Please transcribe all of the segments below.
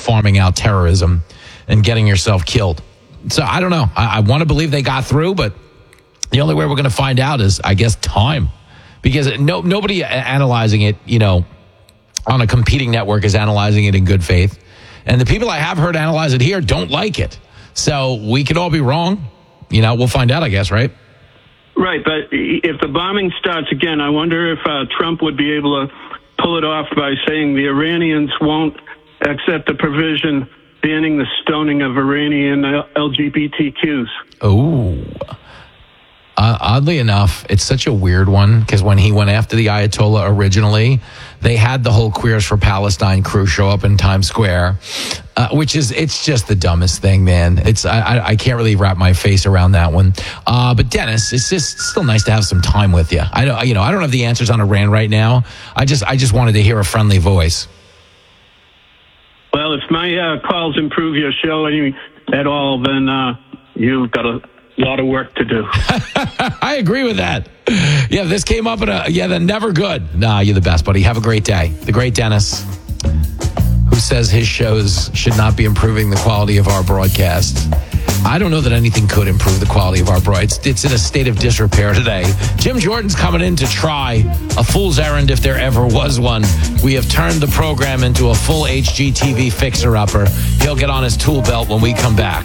farming out terrorism and getting yourself killed. So I don't know. I want to believe they got through, but the only way we're going to find out is, I guess, time. Because nobody analyzing it, on a competing network is analyzing it in good faith. And the people I have heard analyze it here don't like it. So we could all be wrong. We'll find out, I guess, right? Right, but if the bombing starts again, I wonder if Trump would be able to pull it off by saying the Iranians won't accept a provision banning the stoning of Iranian LGBTQs. Oh. Oddly enough, it's such a weird one because when he went after the Ayatollah originally, they had the whole Queers for Palestine crew show up in Times Square, it's just the dumbest thing, man. I can't really wrap my face around that one. But Dennis, it's just still nice to have some time with you. I don't have the answers on Iran right now. I just wanted to hear a friendly voice. Well, if my calls improve your show at all, then you've got a lot of work to do. I agree with that. Yeah, this came up then never good. Nah, you're the best, buddy. Have a great day. The great Dennis, who says his shows should not be improving the quality of our broadcast. I don't know that anything could improve the quality of our broadcast. It's in a state of disrepair today. Jim Jordan's coming in to try a fool's errand if there ever was one. We have turned the program into a full HGTV fixer-upper. He'll get on his tool belt when we come back.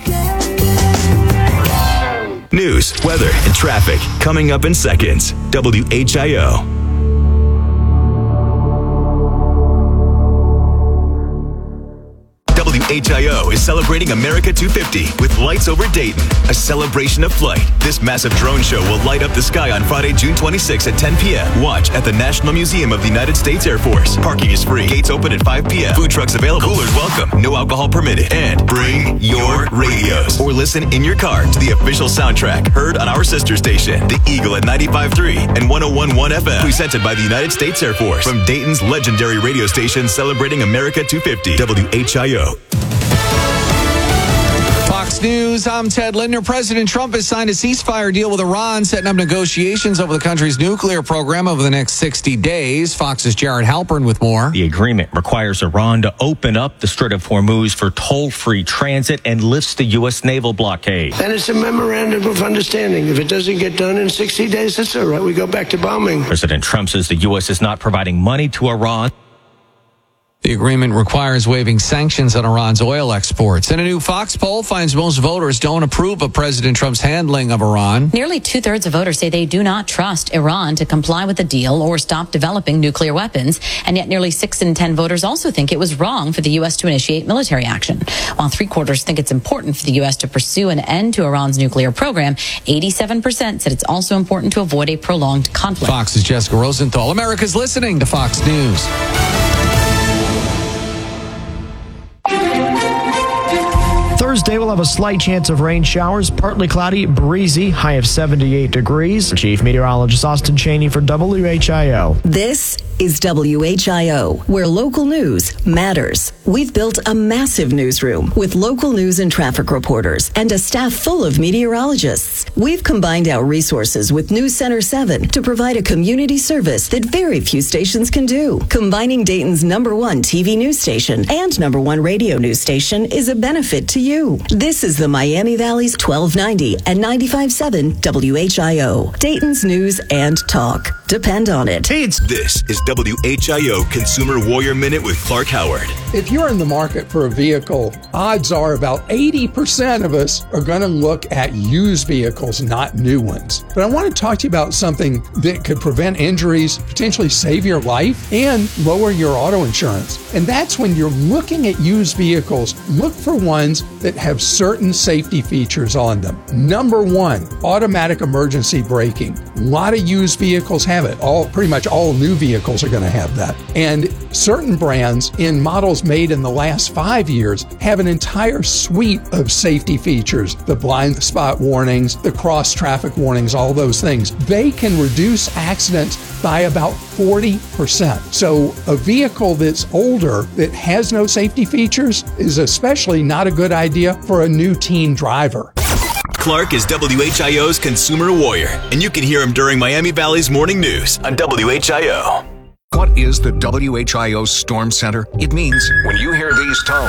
News, weather, and traffic coming up in seconds. WHIO. WHIO is celebrating America 250 with Lights Over Dayton, a celebration of flight. This massive drone show will light up the sky on Friday, June 26 at 10 p.m. Watch at the National Museum of the United States Air Force. Parking is free. Gates open at 5 p.m. Food trucks available. Coolers welcome. No alcohol permitted. And bring your radios or listen in your car to the official soundtrack heard on our sister station, The Eagle at 95.3 and 101.1 FM. Presented by the United States Air Force from Dayton's legendary radio station celebrating America 250. WHIO. Fox News, I'm Ted Lindner. President Trump has signed a ceasefire deal with Iran, setting up negotiations over the country's nuclear program over the next 60 days. Fox's Jared Halpern with more. The agreement requires Iran to open up the Strait of Hormuz for toll-free transit and lifts the U.S. naval blockade. And it's a memorandum of understanding. If it doesn't get done in 60 days, that's all right. We go back to bombing. President Trump says the U.S. is not providing money to Iran. The agreement requires waiving sanctions on Iran's oil exports. And a new Fox poll finds most voters don't approve of President Trump's handling of Iran. Nearly two-thirds of voters say they do not trust Iran to comply with the deal or stop developing nuclear weapons. And yet nearly 6 in 10 voters also think it was wrong for the U.S. to initiate military action. While 3/4 think it's important for the U.S. to pursue an end to Iran's nuclear program, 87% said it's also important to avoid a prolonged conflict. Fox's Jessica Rosenthal. America's listening to Fox News. Thursday, we'll have a slight chance of rain showers, partly cloudy, breezy, high of 78 degrees. Chief Meteorologist Austin Cheney for WHIO. This is WHIO, where local news matters. We've built a massive newsroom with local news and traffic reporters and a staff full of meteorologists. We've combined our resources with News Center 7 to provide a community service that very few stations can do. Combining Dayton's #1 TV news station and #1 radio news station is a benefit to you. This is the Miami Valley's 1290 and 95.7 WHIO. Dayton's news and talk. Depend on it. This is WHIO Consumer Warrior Minute with Clark Howard. If you're in the market for a vehicle, odds are about 80% of us are going to look at used vehicles, not new ones. But I want to talk to you about something that could prevent injuries, potentially save your life, and lower your auto insurance. And that's when you're looking at used vehicles, look for ones that have certain safety features on them. #1, automatic emergency braking. A lot of used vehicles have it. Pretty much all new vehicles are going to have that. And certain brands in models made in the last 5 years have an entire suite of safety features. The blind spot warnings, the cross traffic warnings, all those things. They can reduce accidents by about 40%. So a vehicle that's older that has no safety features is especially not a good idea for a new teen driver. Clark is WHIO's Consumer Warrior, and you can hear him during Miami Valley's Morning News on WHIO. What is the WHIO Storm Center? It means when you hear these tones,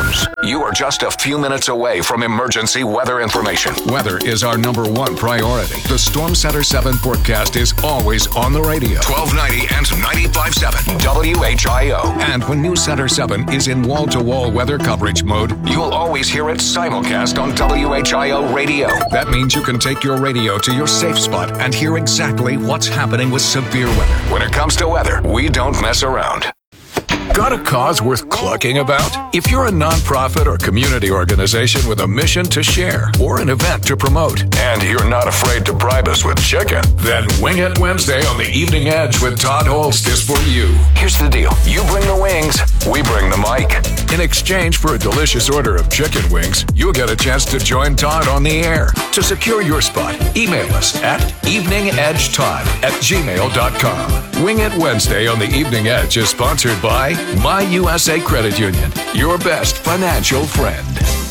you are just a few minutes away from emergency weather information. Weather is our number one priority. The Storm Center 7 forecast is always on the radio. 1290 and 95.7 WHIO. And when News Center 7 is in wall-to-wall weather coverage mode, you'll always hear it simulcast on WHIO radio. That means you can take your radio to your safe spot and hear exactly what's happening with severe weather. When it comes to weather, we don't mess around. Got a cause worth clucking about? If you're a nonprofit or community organization with a mission to share or an event to promote, and you're not afraid to bribe us with chicken, then Wing It Wednesday on the Evening Edge with Todd Holst is for you. Here's the deal. You bring the wings, we bring the mic. In exchange for a delicious order of chicken wings, you'll get a chance to join Todd on the air. To secure your spot, email us at eveningedgetodd@gmail.com. Wing It Wednesday on the Evening Edge is sponsored by My USA Credit Union, your best financial friend.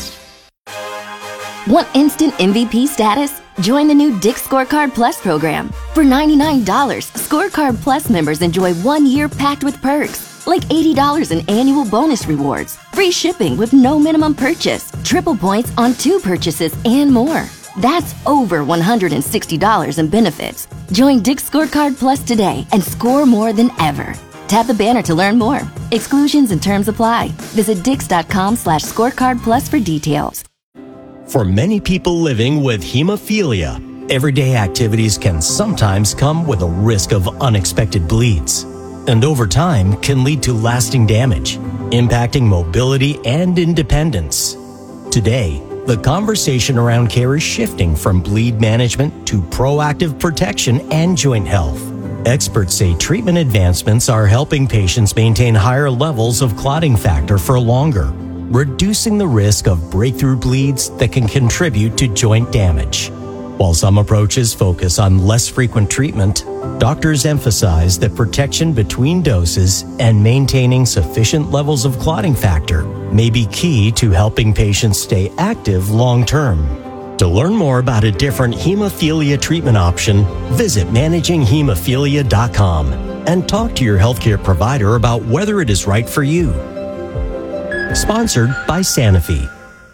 Want instant MVP status? Join the new Dick's Scorecard Plus program. For $99, Scorecard Plus members enjoy 1 year packed with perks, like $80 in annual bonus rewards, free shipping with no minimum purchase, triple points on 2 purchases, and more. That's over $160 in benefits. Join Dick's Scorecard Plus today and score more than ever. Tap the banner to learn more. Exclusions and terms apply. Visit Dix.com/scorecard plus for details. For many people living with hemophilia, everyday activities can sometimes come with a risk of unexpected bleeds, and over time can lead to lasting damage, impacting mobility and independence. Today, the conversation around care is shifting from bleed management to proactive protection and joint health. Experts say treatment advancements are helping patients maintain higher levels of clotting factor for longer, reducing the risk of breakthrough bleeds that can contribute to joint damage. While some approaches focus on less frequent treatment, doctors emphasize that protection between doses and maintaining sufficient levels of clotting factor may be key to helping patients stay active long-term. To learn more about a different hemophilia treatment option, visit managinghemophilia.com and talk to your healthcare provider about whether it is right for you. Sponsored by Sanofi.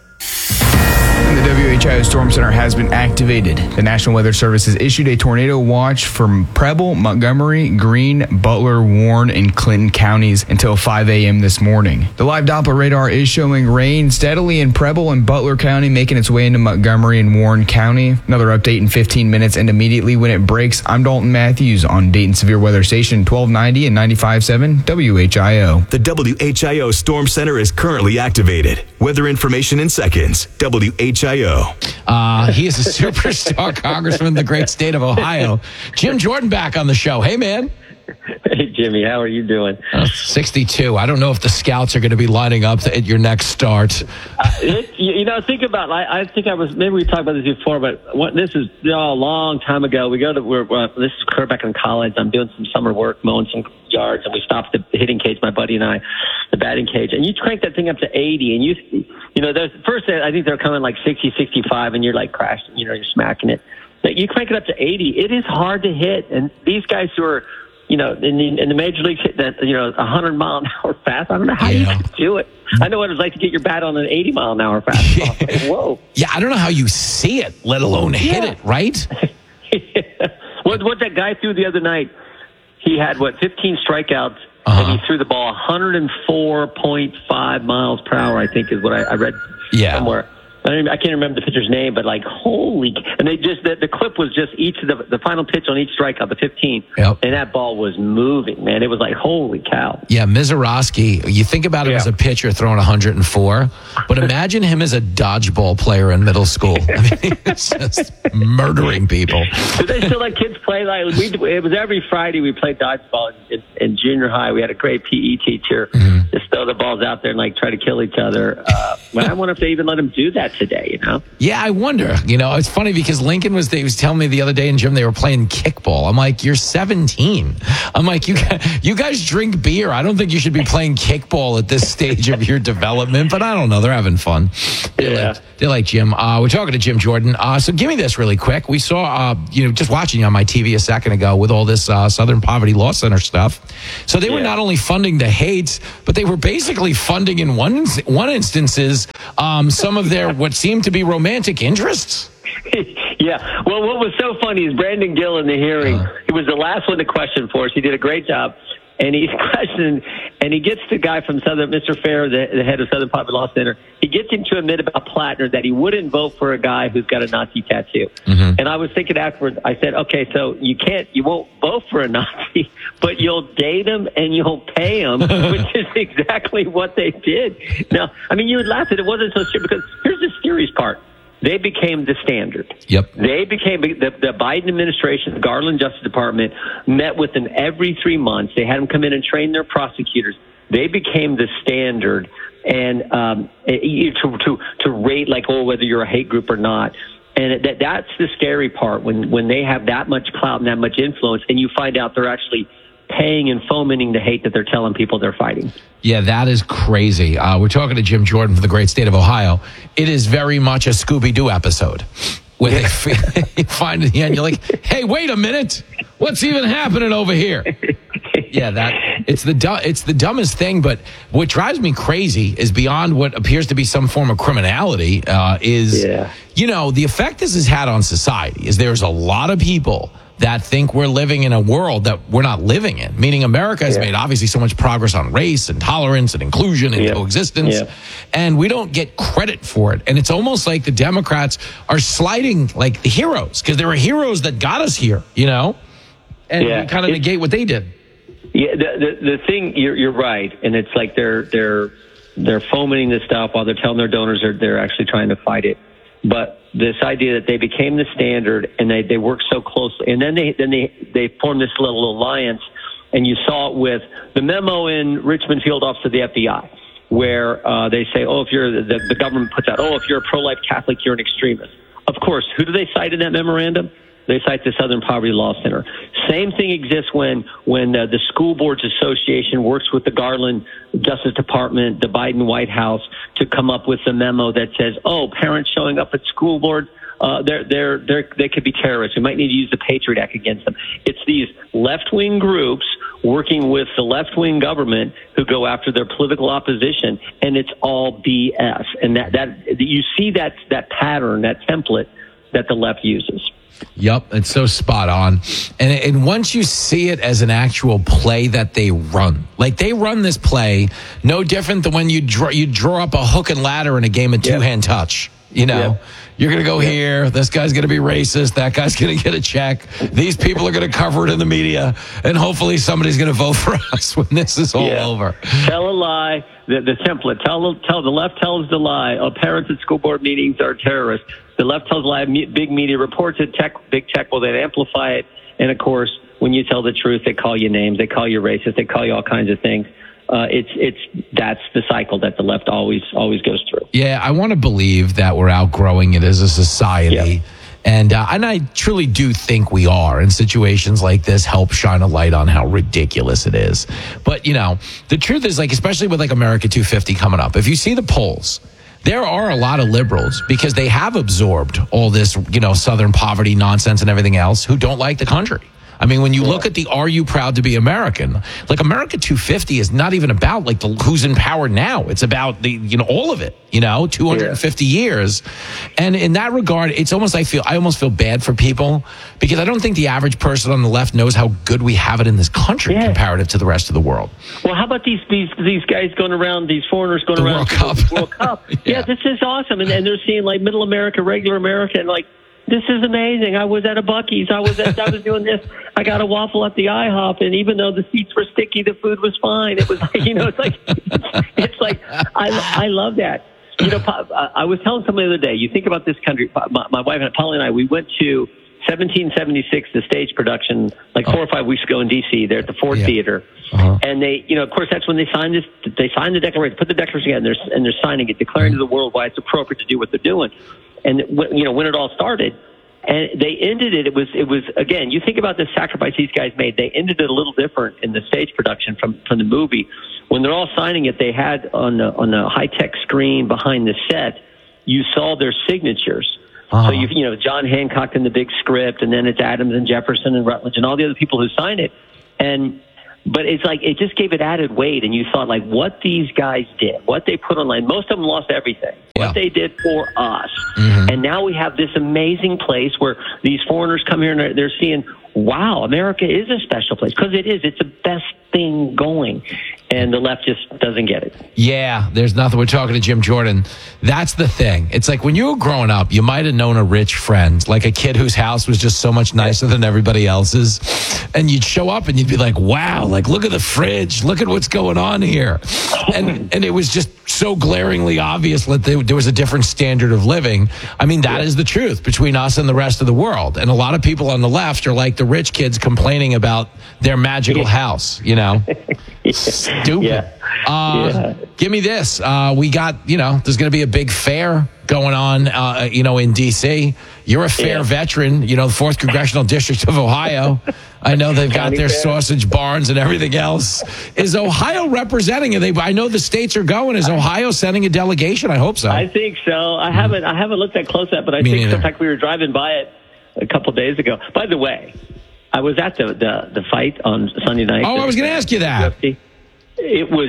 The WHIO Storm Center has been activated. The National Weather Service has issued a tornado watch for Preble, Montgomery, Greene, Butler, Warren, and Clinton counties until 5 a.m. this morning. The live Doppler radar is showing rain steadily in Preble and Butler County, making its way into Montgomery and Warren County. Another update in 15 minutes, and immediately when it breaks, I'm Dalton Matthews on Dayton Severe Weather Station 1290 and 95.7 WHIO. The WHIO Storm Center is currently activated. Weather information in seconds. WHIO. He is a superstar congressman in the great state of Ohio. Jim Jordan back on the show. Hey, man. Hey, Jimmy. How are you doing? 62. I don't know if the scouts are going to be lining up at your next start. Think about maybe we talked about this before, but this is a long time ago. This is clear back in college. I'm doing some summer work, mowing some yards, and we stopped the hitting cage, my buddy and I, the batting cage, and you crank that thing up to 80, and there's first, I think they're coming like 60, 65, and you're like crashing, you're smacking it. But you crank it up to 80, it is hard to hit, and these guys who are, in the major leagues hitting that, 100 mile an hour fast, I don't know how you can do it. I know what it's like to get your bat on an 80 mile an hour fastball. Like, whoa. Yeah, I don't know how you see it, let alone hit it, right? What that guy threw the other night, he had, 15 strikeouts, and he threw the ball 104.5 miles per hour, I think is what I read somewhere. I can't remember the pitcher's name, but holy! And they just the clip was just each of the final pitch on each strikeout, the 15, and that ball was moving, man. It was like holy cow. Yeah, Mizorowski. You think about him as a pitcher throwing 104, but imagine him as a dodgeball player in middle school. I mean, it's just murdering people. Do they still let kids play? It was every Friday we played dodgeball in junior high. We had a great PE teacher. Just throw the balls out there and try to kill each other. But I wonder if they even let them do that today, Yeah, I wonder. It's funny because Lincoln was telling me the other day in gym they were playing kickball. I'm like, you're 17. I'm like, you guys drink beer. I don't think you should be playing kickball at this stage of your development, but I don't know. They're having fun. They like Jim. We're talking to Jim Jordan. So give me this really quick. We saw, just watching you on my TV a second ago with all this Southern Poverty Law Center stuff. So they were not only funding the hates, but they were basically funding in one instances some of their what seemed to be romantic interests. Yeah. Well, what was so funny is Brandon Gill in the hearing, he was the last one to question for us. He did a great job. And he's questioned, and he gets the guy from Southern, Mr. Fair, the head of Southern Poverty Law Center. He gets him to admit about Plattner that he wouldn't vote for a guy who's got a Nazi tattoo. Mm-hmm. And I was thinking afterwards, I said, okay, so you won't vote for a Nazi, but you'll date him and you'll pay him, which is exactly what they did. Now, I mean, you would laugh at it. It wasn't so serious because here's the serious part. They became the standard. Yep. They became the Biden administration, the Garland Justice Department met with them every 3 months. They had them come in and train their prosecutors. They became the standard, and to rate like whether you're a hate group or not. And that's the scary part when they have that much clout and that much influence, and you find out they're actually paying and fomenting the hate that they're telling people they're fighting. Yeah, that is crazy. We're talking to Jim Jordan from the great state of Ohio. It is very much a Scooby-Doo episode where they find at the end, you're like, hey, wait a minute. What's even happening over here? Yeah, it's the dumbest thing, but what drives me crazy is beyond what appears to be some form of criminality the effect this has had on society is there's a lot of people that think we're living in a world that we're not living in, meaning America has made obviously so much progress on race and tolerance and inclusion and coexistence, and we don't get credit for it. And it's almost like the Democrats are sliding like the heroes because there are heroes that got us here, and we kind of negate what they did. Yeah, the thing, you're right, and it's like they're fomenting this stuff while they're telling their donors they're actually trying to fight it. But this idea that they became the standard and they work so closely, and then they formed this little alliance, and you saw it with the memo in Richmond Field Office of the FBI, where they say, if you're the government puts out, if you're a pro-life Catholic, you're an extremist. Of course, who do they cite in that memorandum? They cite the Southern Poverty Law Center. Same thing exists when the School Boards Association works with the Garland Justice Department, the Biden White House, to come up with a memo that says, parents showing up at school board, they could be terrorists. We might need to use the Patriot Act against them. It's these left-wing groups working with the left-wing government who go after their political opposition, and it's all BS. And that you see that pattern, that template that the left uses. Yep, it's so spot on. And once you see it as an actual play that they run, like they run this play no different than when you draw up a hook and ladder in a game of two-hand touch. You're going to go here. This guy's going to be racist. That guy's going to get a check. These people are going to cover it in the media. And hopefully somebody's going to vote for us when this is all over. Tell a lie. The template. The left tells the lie. Parents at school board meetings are terrorists. The left tells a lie. Big media reports it. Big tech will then amplify it. And, of course, when you tell the truth, they call you names. They call you racist. They call you all kinds of things. That's the cycle that the left always goes through. Yeah, I want to believe that we're outgrowing it as a society. Yeah. And I truly do think we are. And situations like this help shine a light on how ridiculous it is. But, the truth is, especially with America 250 coming up, if you see the polls, there are a lot of liberals because they have absorbed all this, Southern poverty nonsense and everything else who don't like the country. I mean, when you look at the Are You Proud to Be American, America 250 is not even about who's in power now. It's about all of it, 250 years. And in that regard, it's almost, I almost feel bad for people because I don't think the average person on the left knows how good we have it in this country comparative to the rest of the world. Well, how about these guys going around, these foreigners going around the World Cup? Yeah, this is awesome. And they're seeing middle America, regular America, and this is amazing. I was at a Buc-ee's. I was doing this. I got a waffle at the IHOP, and even though the seats were sticky, the food was fine. It was I love that. I was telling somebody the other day, you think about this country, my wife and Polly and I, we went to 1776, the stage production, 4 or 5 weeks ago in D.C. There at the Ford Theater. Uh-huh. And they, of course, that's when they signed the Declaration, put the Declaration together, and they're signing it, declaring to the world why it's appropriate to do what they're doing. And, when it all started, and they ended it, it was again, you think about the sacrifice these guys made, they ended it a little different in the stage production from the movie. When they're all signing it, they had on the high-tech screen behind the set, you saw their signatures. Uh-huh. So John Hancock in the big script, and then it's Adams and Jefferson and Rutledge and all the other people who signed it. And But it's like it just gave it added weight, and you thought like what these guys did, what they put online. Most of them lost everything. Yeah. What they did for us, and now we have this amazing place where these foreigners come here and they're seeing, wow, America is a special place because it is. It's the best thing going, and the left just doesn't get it. Yeah, there's nothing. We're talking to Jim Jordan. That's the thing. It's like when you were growing up, you might have known a rich friend, like a kid whose house was just so much nicer than everybody else's, and you'd show up and you'd be like, wow, like look at the fridge, look at what's going on here, and it was just so glaringly obvious that there was a different standard of living. I mean, that is the truth between us and the rest of the world, and a lot of people on the left are like the rich kids complaining about their magical house, you know. Stupid. Give me this. We got, there's going to be a big fair going on, in D.C. You're a fair veteran, the 4th Congressional District of Ohio. I know they've got their sausage barns and everything else. Is Ohio representing it? I know the states are going. Is Ohio sending a delegation? I hope so. I think so. I haven't looked that close at, but I think in fact we were driving by it a couple of days ago. By the way, I was at the fight on Sunday night. Oh, I was going to ask you that. It was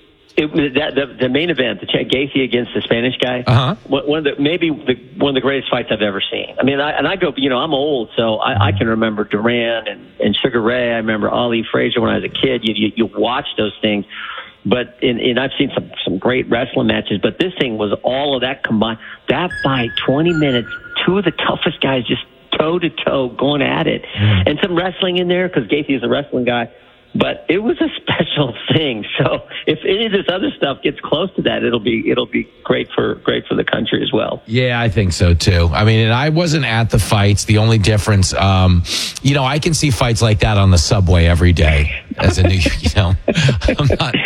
the main event, the Gaethje against the Spanish guy. One of the greatest fights I've ever seen. I mean, I go, I'm old, so I can remember Duran and Sugar Ray. I remember Ali Frazier when I was a kid. You watch those things, but I've seen some great wrestling matches. But this thing was all of that combined. That fight, 20 minutes, two of the toughest guys just toe-to-toe going at it. And some wrestling in there because Gaethje is a wrestling guy. But it was a special thing. So if any of this other stuff gets close to that, it'll be great for the country as well. Yeah, I think so too. I mean, and I wasn't at the fights. The only difference, I can see fights like that on the subway every day as a new, I'm not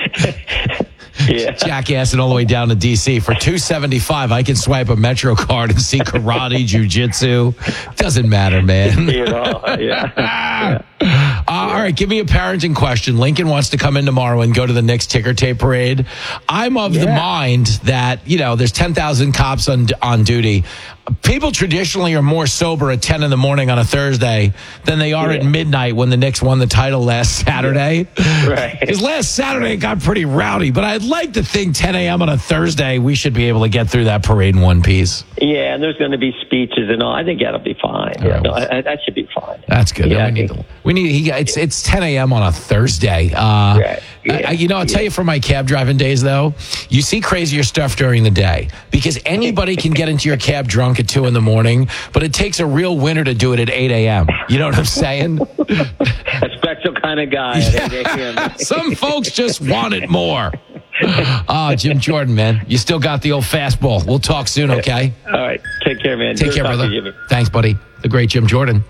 jackassing all the way down to D.C. For $2.75, I can swipe a Metro card and see karate, jiu-jitsu. Doesn't matter, man. All right, give me a parenting question. Lincoln wants to come in tomorrow and go to the Knicks ticker tape parade. I'm of the mind that, there's 10,000 cops on duty. People traditionally are more sober at 10 in the morning on a Thursday than they are at midnight when the Knicks won the title last Saturday. Right. Because last Saturday it got pretty rowdy, but I'd like to think 10 a.m. on a Thursday, we should be able to get through that parade in one piece. Yeah, and there's going to be speeches and all. I think that'll be fine. That should be fine. That's good. Yeah, it's 10 a.m. on a Thursday. I'll tell you from my cab driving days, though, you see crazier stuff during the day because anybody can get into your cab drunk at 2 in the morning, but it takes a real winner to do it at 8 a.m. You know what I'm saying? A special kind of guy at 8 a.m. Some folks just want it more. Jim Jordan, man. You still got the old fastball. We'll talk soon, okay? All right. Take care, man. Take care, brother. Thanks, buddy. The great Jim Jordan.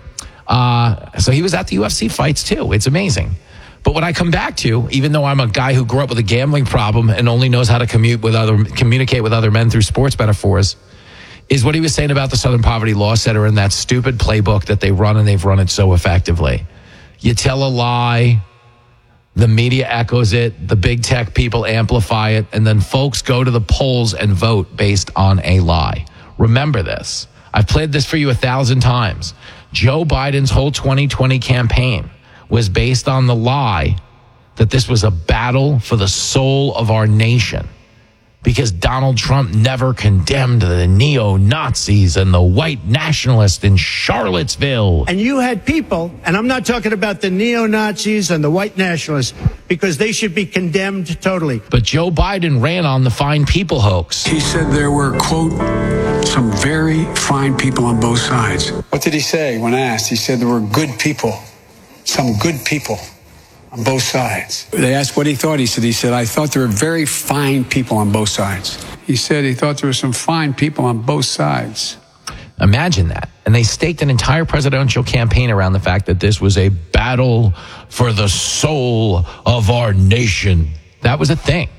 So he was at the UFC fights, too. It's amazing. But what I come back to, even though I'm a guy who grew up with a gambling problem and only knows how to communicate with other men through sports metaphors, is what he was saying about the Southern Poverty Law Center and that stupid playbook that they run, and they've run it so effectively. You tell a lie, the media echoes it, the big tech people amplify it, and then folks go to the polls and vote based on a lie. Remember this. I've played this for you 1,000 times. Joe Biden's whole 2020 campaign was based on the lie that this was a battle for the soul of our nation because Donald Trump never condemned the neo-Nazis and the white nationalists in Charlottesville. And you had people, and I'm not talking about the neo-Nazis and the white nationalists, because they should be condemned totally. But Joe Biden ran on the fine people hoax. He said there were, quote, some very fine people on both sides. What did he say when asked? He said there were good people, some good people on both sides. They asked what he thought. He said, I thought there were very fine people on both sides. He said he thought there were some fine people on both sides. Imagine that. And they staked an entire presidential campaign around the fact that this was a battle for the soul of our nation. That was a thing.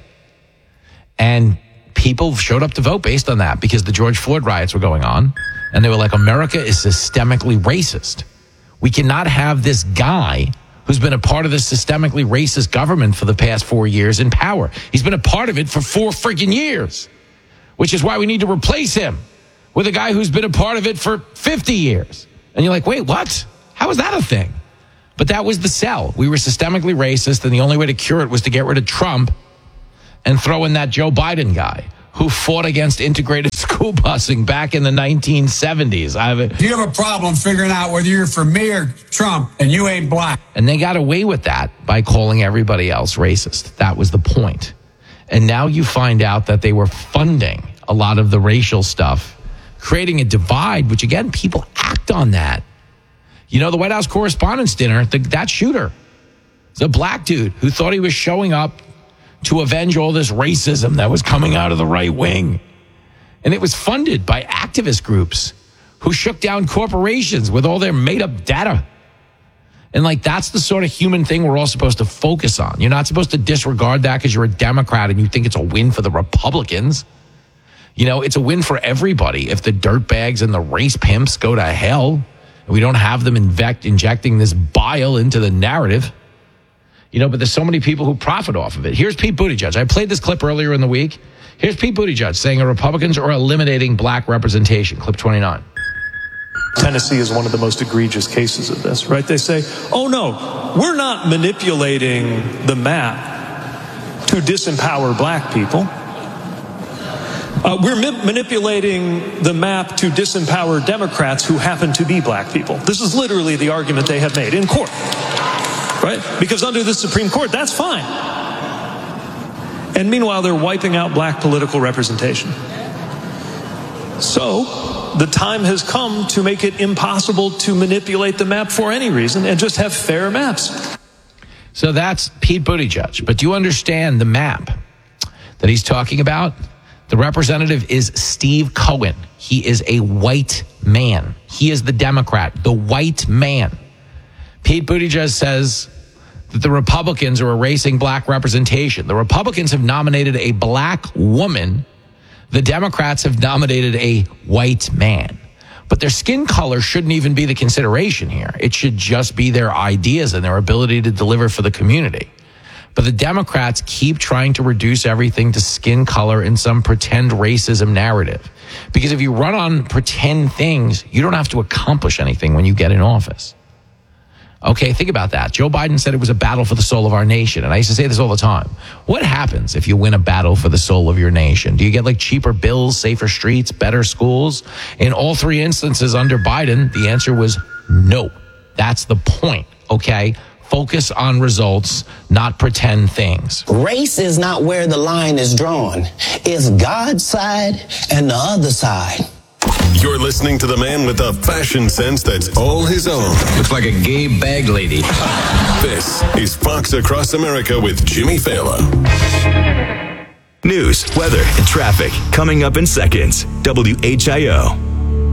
And people showed up to vote based on that because the George Floyd riots were going on. And they were like, America is systemically racist. We cannot have this guy who's been a part of this systemically racist government for the past 4 years in power. He's been a part of it for 4 freaking years, which is why we need to replace him with a guy who's been a part of it for 50 years. And you're like, wait, what? How is that a thing? But that was the sell. We were systemically racist, and the only way to cure it was to get rid of Trump and throw in that Joe Biden guy who fought against integrated school busing back in the 1970s. You have a problem figuring out whether you're for me or Trump, and you ain't black. And they got away with that by calling everybody else racist. That was the point. And now you find out that they were funding a lot of the racial stuff, creating a divide, which, again, people act on that. You know, the White House Correspondents' Dinner, that shooter, the black dude who thought he was showing up to avenge all this racism that was coming out of the right wing. And it was funded by activist groups who shook down corporations with all their made-up data. And, like, that's the sort of human thing we're all supposed to focus on. You're not supposed to disregard that because you're a Democrat and you think it's a win for the Republicans. You know, it's a win for everybody if the dirtbags and the race pimps go to hell and we don't have them injecting this bile into the narrative. You know, but there's so many people who profit off of it. Here's Pete Buttigieg. I played this clip earlier in the week. Here's Pete Buttigieg saying the Republicans are eliminating black representation. Clip 29. Tennessee is one of the most egregious cases of this, right? They say, oh, no, we're not manipulating the map to disempower black people. We're manipulating the map to disempower Democrats who happen to be black people. This is literally the argument they have made in court, right? Because under the Supreme Court, that's fine. And meanwhile, they're wiping out black political representation. So the time has come to make it impossible to manipulate the map for any reason and just have fair maps. So that's Pete Buttigieg. But do you understand the map that he's talking about? The representative is Steve Cohen. He is a white man. He is the Democrat, the white man. Pete Buttigieg says that the Republicans are erasing black representation. The Republicans have nominated a black woman. The Democrats have nominated a white man. But their skin color shouldn't even be the consideration here. It should just be their ideas and their ability to deliver for the community. But the Democrats keep trying to reduce everything to skin color in some pretend racism narrative. Because if you run on pretend things, you don't have to accomplish anything when you get in office. Okay, think about that. Joe Biden said it was a battle for the soul of our nation. And I used to say this all the time. What happens if you win a battle for the soul of your nation? Do you get like cheaper bills, safer streets, better schools? In all three instances under Biden, the answer was no. That's the point, okay? Focus on results, not pretend things. Race is not where the line is drawn. It's God's side and the other side. You're listening to the man with a fashion sense that's all his own. Looks like a gay bag lady. This is Fox Across America with Jimmy Fallon. News, weather, and traffic coming up in seconds. WHIO.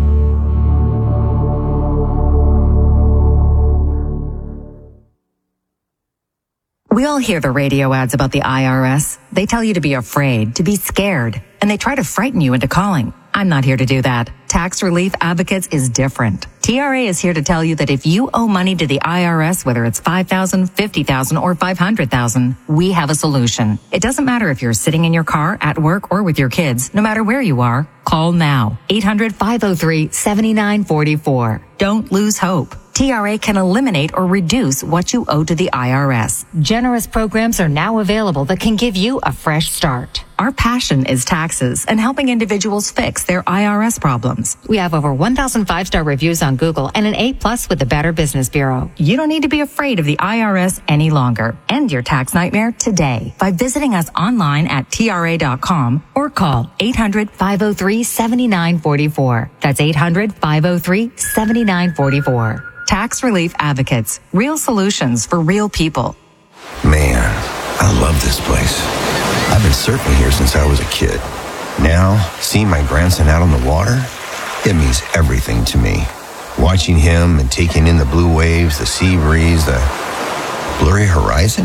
We all hear the radio ads about the IRS. They tell you to be afraid, to be scared, and they try to frighten you into calling. I'm not here to do that. Tax Relief Advocates is different. TRA is here to tell you that if you owe money to the IRS, whether it's $5,000, $50,000, or $500,000, we have a solution. It doesn't matter if you're sitting in your car, at work, or with your kids. No matter where you are, call now. 800-503-7944. Don't lose hope. TRA can eliminate or reduce what you owe to the IRS. Generous programs are now available that can give you a fresh start. Our passion is taxes and helping individuals fix their IRS problems. We have over 1,000 5-star reviews on Google and an A+ with the Better Business Bureau. You don't need to be afraid of the IRS any longer. End your tax nightmare today by visiting us online at TRA.com or call 800-503-7944. That's 800-503-7944. Tax Relief Advocates. Real solutions for real people. Man, I love this place. I've been surfing here since I was a kid. Now, seeing my grandson out on the water, it means everything to me. Watching him and taking in the blue waves, the sea breeze, the blurry horizon,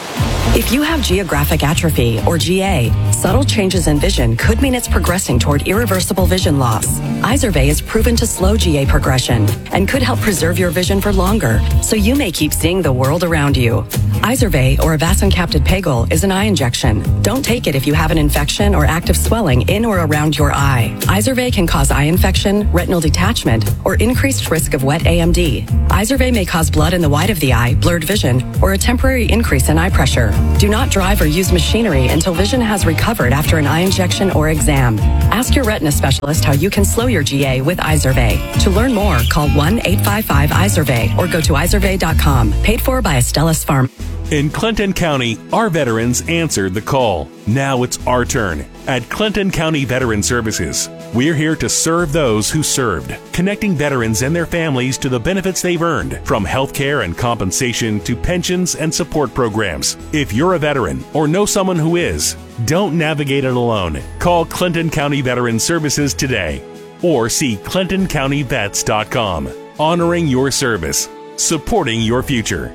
If you have geographic atrophy, or GA, subtle changes in vision could mean it's progressing toward irreversible vision loss. Izervay is proven to slow GA progression and could help preserve your vision for longer, so you may keep seeing the world around you. Izervay, or avacincaptad pegol, is an eye injection. Don't take it if you have an infection or active swelling in or around your eye. Izervay can cause eye infection, retinal detachment, or increased risk of wet AMD. Izervay may cause blood in the white of the eye, blurred vision, or a temporary increase in eye pressure. Do not drive or use machinery until vision has recovered after an eye injection or exam. Ask your retina specialist how you can slow your GA with Izervay. To learn more, call 1-855-IZERVAY or go to izervay.com. Paid for by Astellas Pharma. In Clinton County, our veterans answered the call. Now it's our turn. At Clinton County Veteran Services, we're here to serve those who served, connecting veterans and their families to the benefits they've earned, from health care and compensation to pensions and support programs. If you're a veteran or know someone who is, don't navigate it alone. Call Clinton County Veteran Services today or see ClintonCountyVets.com. Honoring your service, supporting your future.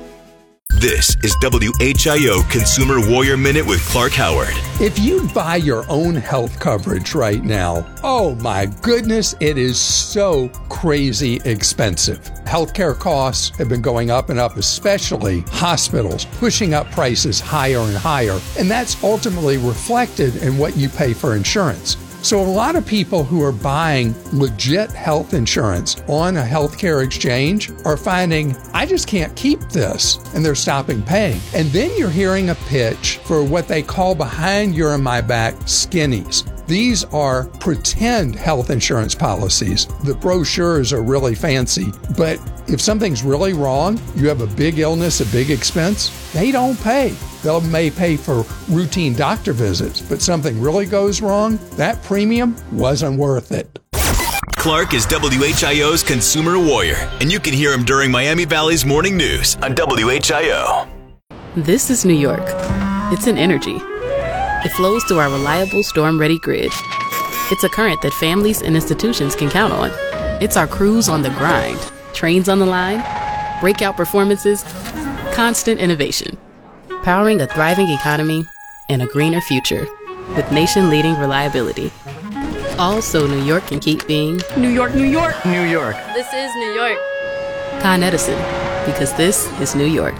This is WHIO Consumer Warrior Minute with Clark Howard. If you buy your own health coverage right now, oh my goodness, it is so crazy expensive. Healthcare costs have been going up and up, especially hospitals, pushing up prices higher and higher. And that's ultimately reflected in what you pay for insurance. So a lot of people who are buying legit health insurance on a healthcare exchange are finding, I just can't keep this, and they're stopping paying. And then you're hearing a pitch for what they call behind your and my back skinnies. These are pretend health insurance policies. The brochures are really fancy, but if something's really wrong, you have a big illness, a big expense, they don't pay. They may pay for routine doctor visits, but something really goes wrong, that premium wasn't worth it. Clark is WHIO's Consumer Warrior, and you can hear him during Miami Valley's Morning News on WHIO. This is New York. It's an energy. It flows through our reliable storm-ready grid. It's a current that families and institutions can count on. It's our crews on the grind, trains on the line, breakout performances, constant innovation. Powering a thriving economy and a greener future with nation-leading reliability. All so New York can keep being New York, New York, New York. This is New York. Con Edison, because this is New York.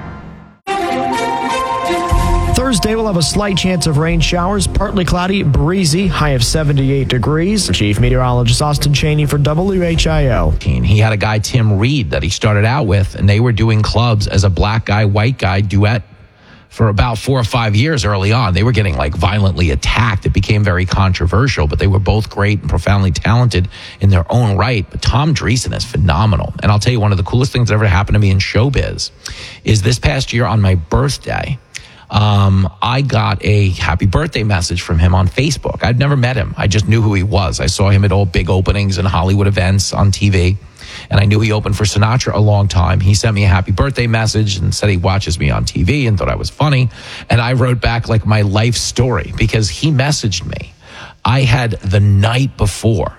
Thursday, we'll have a slight chance of rain showers, partly cloudy, breezy, high of 78 degrees. Chief Meteorologist Austin Chaney for WHIO. He had a guy, Tim Reed, that he started out with, and they were doing clubs as a black guy, white guy duet for about 4 or 5 years early on. They were getting like violently attacked. It became very controversial, but they were both great and profoundly talented in their own right. But Tom Dreesen is phenomenal. And I'll tell you, one of the coolest things that ever happened to me in showbiz is this past year on my birthday, I got a happy birthday message from him on Facebook. I'd never met him. I just knew who he was. I saw him at all big openings and Hollywood events on TV, and I knew he opened for Sinatra a long time. He sent me a happy birthday message and said he watches me on TV and thought I was funny. And I wrote back like my life story because he messaged me. I had the night before,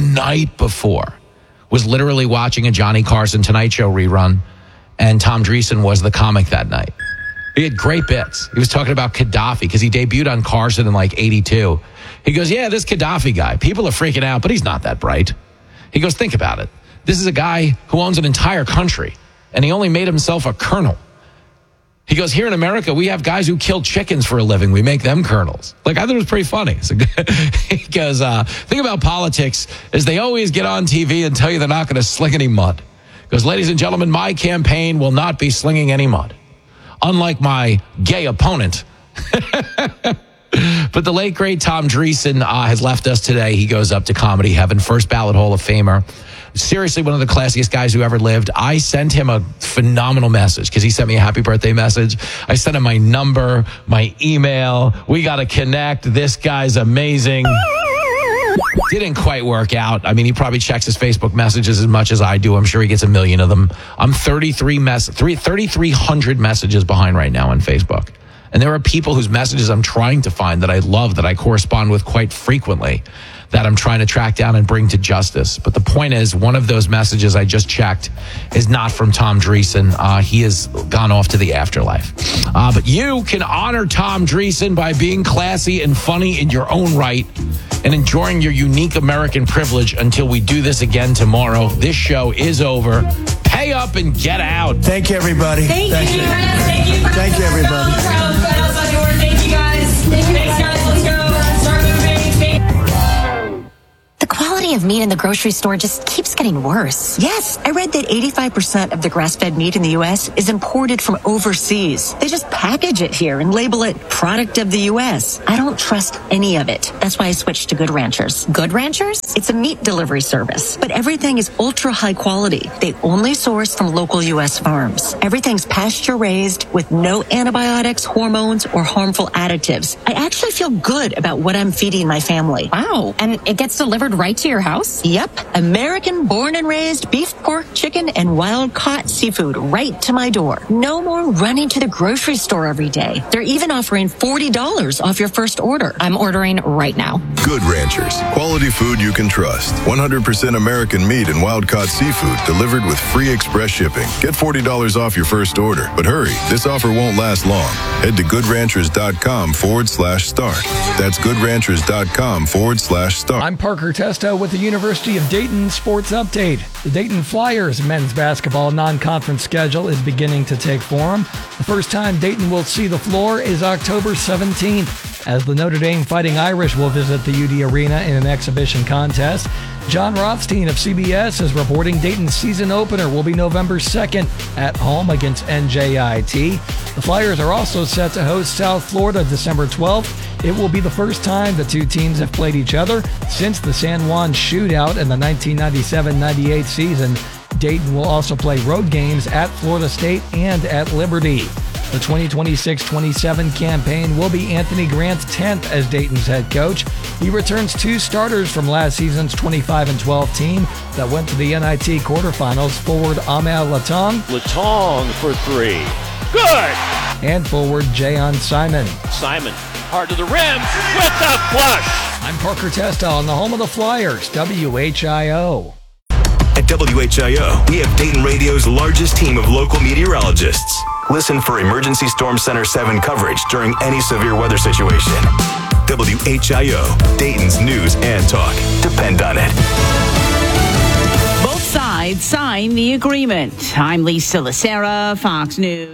was literally watching a Johnny Carson Tonight Show rerun, and Tom Dreesen was the comic that night. He had great bits. He was talking about Gaddafi because he debuted on Carson in like 82. He goes, yeah, this Gaddafi guy, people are freaking out, but he's not that bright. He goes, think about it. This is a guy who owns an entire country, and he only made himself a colonel. He goes, here in America, we have guys who kill chickens for a living. We make them colonels. Like, I thought it was pretty funny. So he goes, thing about politics is they always get on TV and tell you they're not going to sling any mud. He goes, ladies and gentlemen, my campaign will not be slinging any mud. Unlike my gay opponent. But the late, great Tom Dreesen has left us today. He goes up to comedy heaven, first ballot Hall of Famer. Seriously, one of the classiest guys who ever lived. I sent him a phenomenal message because he sent me a happy birthday message. I sent him my number, my email. We got to connect. This guy's amazing. Didn't quite work out. I mean, he probably checks his Facebook messages as much as I do. I'm sure he gets a million of them. I'm 3,300 messages behind right now on Facebook. And there are people whose messages I'm trying to find that I love, that I correspond with quite frequently, that I'm trying to track down and bring to justice. But the point is, one of those messages I just checked is not from Tom Dreesen. He has gone off to the afterlife. But you can honor Tom Dreesen by being classy and funny in your own right and enjoying your unique American privilege until we do this again tomorrow. This show is over. Pay up and get out. Thank you, everybody. Thank you, everybody. Thank you, everybody. Thank you, guys. Thanks, guys. Let's go. Start moving. The quality of meat in the grocery store just keeps getting worse. Yes, I read that 85% of the grass-fed meat in the U.S. is imported from overseas. They just package it here and label it product of the U.S. I don't trust any of it. That's why I switched to Good Ranchers. Good Ranchers? It's a meat delivery service, but everything is ultra high quality. They only source from local U.S. farms. Everything's pasture-raised with no antibiotics, hormones, or harmful additives. I actually feel good about what I'm feeding my family. Wow, and it gets delivered right to your house? Yep. American born and raised beef, pork, chicken, and wild caught seafood right to my door. No more running to the grocery store every day. They're even offering $40 off your first order. I'm ordering right now. Good Ranchers. Quality food you can trust. 100% American meat and wild caught seafood delivered with free express shipping. Get $40 off your first order. But hurry, this offer won't last long. Head to goodranchers.com/start. That's goodranchers.com/start. I'm Parker Testo with the University of Dayton Sports Update. The Dayton Flyers men's basketball non-conference schedule is beginning to take form. The first time Dayton will see the floor is October 17th, as the Notre Dame Fighting Irish will visit the UD Arena in an exhibition contest. John Rothstein of CBS is reporting Dayton's season opener will be November 2nd at home against NJIT. The Flyers are also set to host South Florida December 12th. It will be the first time the two teams have played each other since the San Juan shootout in the 1997-98 season. Dayton will also play road games at Florida State and at Liberty. The 2026-27 campaign will be Anthony Grant's 10th as Dayton's head coach. He returns two starters from last season's 25-12 team that went to the NIT quarterfinals. Forward Ahmed Latong. Latong for three. Good! And forward Jayon Simon. Simon, hard to the rim with the flush. I'm Parker Testo on the home of the Flyers, WHIO. At WHIO, we have Dayton Radio's largest team of local meteorologists. Listen for Emergency Storm Center 7 coverage during any severe weather situation. WHIO, Dayton's news and talk. Depend on it. Both sides sign the agreement. I'm Lisa Lacera, Fox News.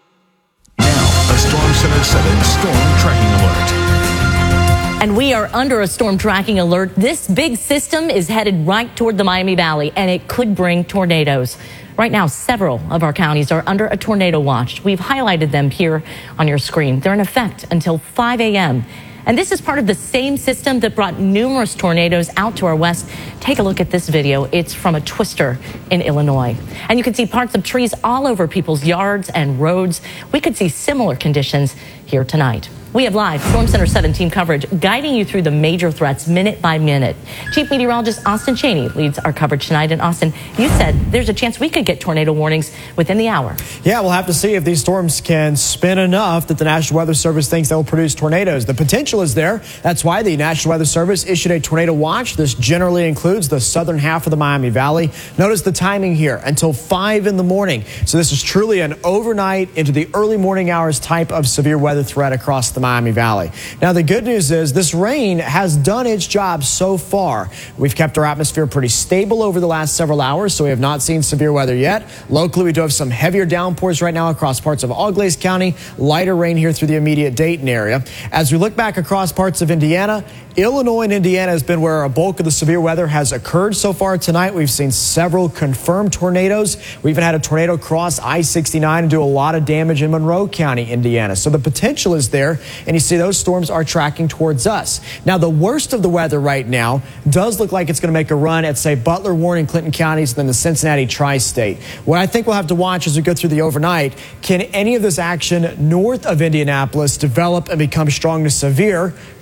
Now, a Storm Center 7 storm tracking alert. And we are under a storm tracking alert. This big system is headed right toward the Miami Valley, and it could bring tornadoes. Right now, several of our counties are under a tornado watch. We've highlighted them here on your screen. They're in effect until 5 a.m. And this is part of the same system that brought numerous tornadoes out to our west. Take a look at this video. It's from a twister in Illinois. And you can see parts of trees all over people's yards and roads. We could see similar conditions here tonight. We have live Storm Center 7 team coverage guiding you through the major threats minute by minute. Chief Meteorologist Austin Cheney leads our coverage tonight. And Austin, you said there's a chance we could get tornado warnings within the hour. Yeah, we'll have to see if these storms can spin enough that the National Weather Service thinks they'll produce tornadoes. The potential is there. That's why the National Weather Service issued a tornado watch. This generally includes the southern half of the Miami Valley. Notice the timing here, until 5 in the morning. So this is truly an overnight into the early morning hours type of severe weather threat across the Miami Valley. Now, the good news is this rain has done its job so far. We've kept our atmosphere pretty stable over the last several hours, so we have not seen severe weather yet. Locally, we do have some heavier downpours right now across parts of Auglaize County, lighter rain here through the immediate Dayton area. As we look back across parts of Indiana, Illinois and Indiana has been where a bulk of the severe weather has occurred so far tonight. We've seen several confirmed tornadoes. We even had a tornado cross I-69 and do a lot of damage in Monroe County, Indiana. So the potential is there, and you see those storms are tracking towards us. Now, the worst of the weather right now does look like it's going to make a run at, say, Butler, Warren, and Clinton counties, and then the Cincinnati tri-state. What I think we'll have to watch as we go through the overnight, can any of this action north of Indianapolis develop and become strong to severe?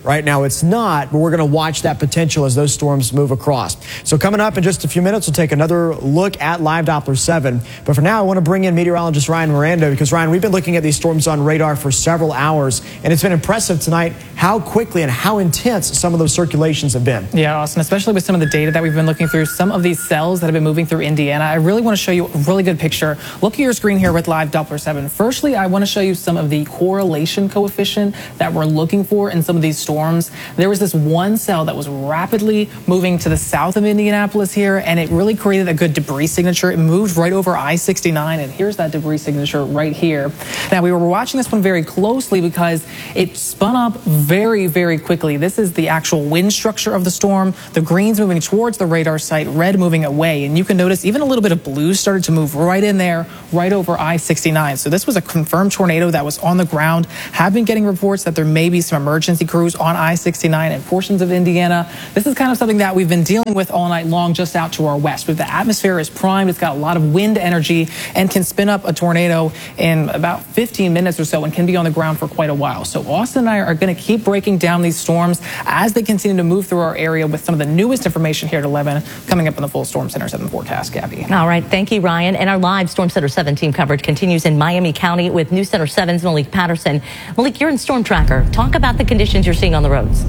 Right now it's not, but we're going to watch that potential as those storms move across. So coming up in just a few minutes, we'll take another look at Live Doppler 7. But for now, I want to bring in meteorologist Ryan Miranda, because Ryan, we've been looking at these storms on radar for several hours, and it's been impressive tonight how quickly and how intense some of those circulations have been. Yeah, Austin, especially with some of the data that we've been looking through, some of these cells that have been moving through Indiana. I really want to show you a really good picture. Look at your screen here with Live Doppler 7. Firstly, I want to show you some of the correlation coefficient that we're looking for in some of these storms. There was this one cell that was rapidly moving to the south of Indianapolis here, and it really created a good debris signature. It moved right over I-69, and here's that debris signature right here. Now, we were watching this one very closely because it spun up very, very quickly. This is the actual wind structure of the storm. The green's moving towards the radar site, red moving away, and you can notice even a little bit of blue started to move right in there, right over I-69. So this was a confirmed tornado that was on the ground. Have been getting reports that there may be some emergency crews on I-69 and portions of Indiana. This is kind of something that we've been dealing with all night long just out to our west. But the atmosphere is primed. It's got a lot of wind energy and can spin up a tornado in about 15 minutes or so and can be on the ground for quite a while. So Austin and I are going to keep breaking down these storms as they continue to move through our area with some of the newest information here at 11 coming up in the full Storm Center 7 forecast, Gabby. All right. Thank you, Ryan. And our live Storm Center 7 team coverage continues in Miami County with News Center 7's Malik Patterson. Malik, you're in Storm Tracker. Talk about the conditions you're seeing on the roads.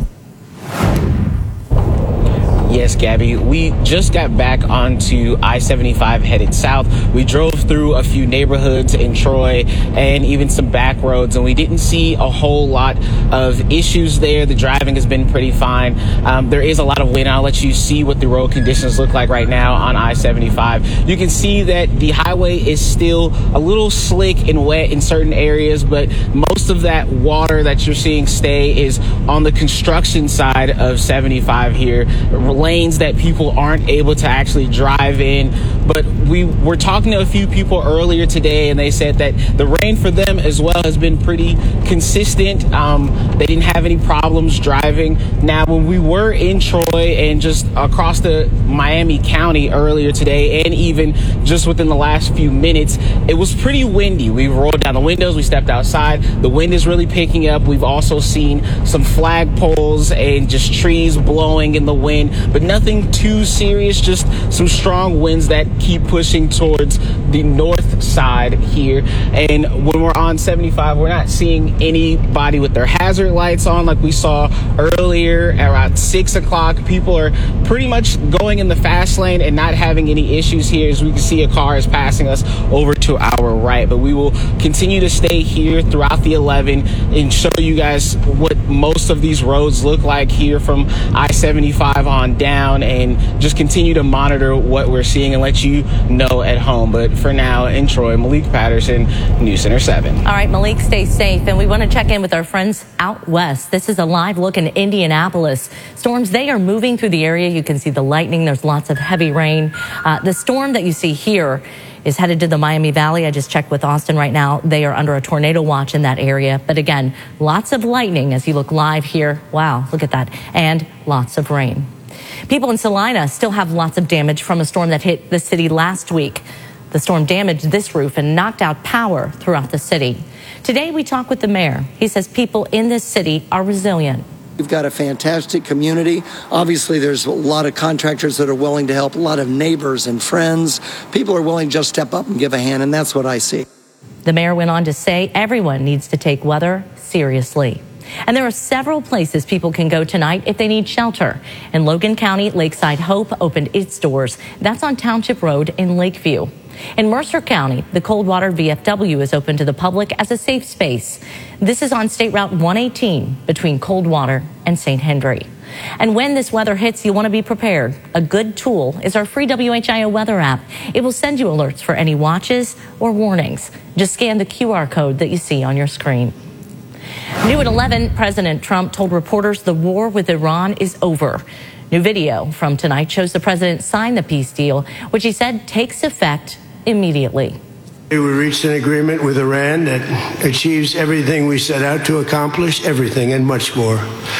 Yes, Gabby. We just got back onto I-75 headed south. We drove through a few neighborhoods in Troy and even some back roads, and we didn't see a whole lot of issues there. The driving has been pretty fine. There is a lot of wind. I'll let you see what the road conditions look like right now on I-75. You can see that the highway is still a little slick and wet in certain areas, but most of that water that you're seeing stay is on the construction side of 75 here. Lanes that people aren't able to actually drive in. But we were talking to a few people earlier today, and they said that the rain for them as well has been pretty consistent. They didn't have any problems driving. Now, when we were in Troy and just across the Miami County earlier today, and even just within the last few minutes, it was pretty windy. We rolled down the windows, we stepped outside. The wind is really picking up. We've also seen some flagpoles and just trees blowing in the wind, but nothing too serious, just some strong winds that keep pushing towards the north side here. And when we're on 75, we're not seeing anybody with their hazard lights on like we saw earlier around 6 o'clock. People are pretty much going in the fast lane and not having any issues here. As we can see, a car is passing us over to our right, but we will continue to stay here throughout the 11 and show you guys what most of these roads look like here from I-75 on down, and just continue to monitor what we're seeing and let you know at home. But for now, in Troy, Malik Patterson, News Center 7. All right, Malik, stay safe. And we want to check in with our friends out west. This is a live look in Indianapolis. Storms, they are moving through the area. You can see the lightning. There's lots of heavy rain. The storm that you see here is headed to the Miami Valley. I just checked with Austin right now. They are under a tornado watch in that area. But again, lots of lightning as you look live here. Wow, look at that. And lots of rain. People in Salina still have lots of damage from a storm that hit the city last week. The storm damaged this roof and knocked out power throughout the city. Today, we talk with the mayor. He says people in this city are resilient. We've got a fantastic community. Obviously, there's a lot of contractors that are willing to help, a lot of neighbors and friends. People are willing to just step up and give a hand, and that's what I see. The mayor went on to say everyone needs to take weather seriously. And there are several places people can go tonight if they need shelter. In Logan County, Lakeside Hope opened its doors. That's on Township Road in Lakeview. In Mercer County, the Coldwater VFW is open to the public as a safe space. This is on State Route 118 between Coldwater and St. Henry. And when this weather hits, you want to be prepared. A good tool is our free WHIO weather app. It will send you alerts for any watches or warnings. Just scan the QR code that you see on your screen. New at 11, President Trump told reporters the war with Iran is over. New video from tonight shows the president sign the peace deal, which he said takes effect immediately. We reached an agreement with Iran that achieves everything we set out to accomplish, everything and much more.